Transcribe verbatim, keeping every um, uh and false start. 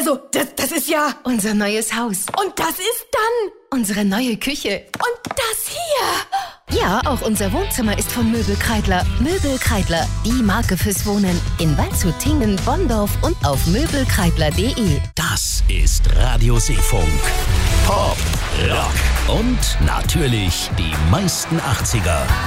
Also, das, das ist ja... Unser neues Haus. Und das ist dann... Unsere neue Küche. Und das hier... Ja, auch unser Wohnzimmer ist von Möbel Kreidler. Möbel Kreidler, die Marke fürs Wohnen. In Waldshut, Tingen, Bonndorf und auf möbelkreidler punkt de. Das ist Radio Seefunk. Pop, Rock und natürlich die meisten achtziger.